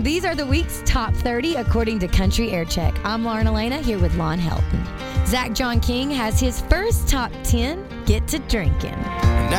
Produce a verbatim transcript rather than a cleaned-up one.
These are the week's top thirty according to Country Air Check. I'm Lauren Elena here with Lon Helton. Zach John King has his first top ten. Get to drinking.